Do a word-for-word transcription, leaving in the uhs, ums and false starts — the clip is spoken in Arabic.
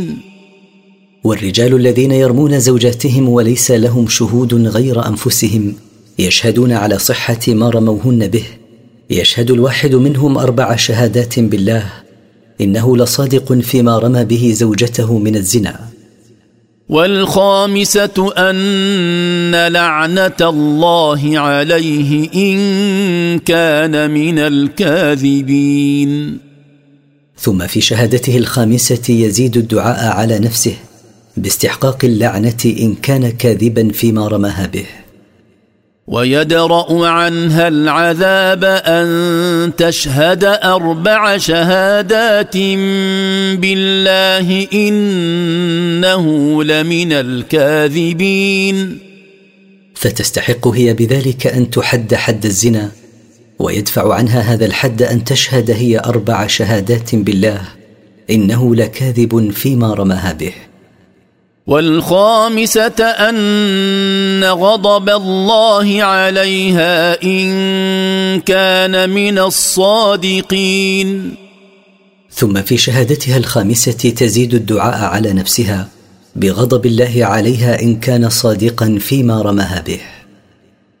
والرجال الذين يرمون زوجاتهم وليس لهم شهود غير أنفسهم يشهدون على صحة ما رموهن به، يشهد الواحد منهم أربع شهادات بالله إنه لصادق فيما رمى به زوجته من الزنا. والخامسة أن لعنة الله عليه إن كان من الكاذبين. ثم في شهادته الخامسة يزيد الدعاء على نفسه باستحقاق اللعنة إن كان كاذبا فيما رماها به. ويدرأ عنها العذاب أن تشهد أربع شهادات بالله إنه لمن الكاذبين. فتستحق هي بذلك أن تحد حد الزنا، ويدفع عنها هذا الحد أن تشهد هي أربع شهادات بالله إنه لكاذب فيما رماها به. والخامسة أن غضب الله عليها إن كان من الصادقين. ثم في شهادتها الخامسة تزيد الدعاء على نفسها بغضب الله عليها إن كان صادقا فيما رماها به.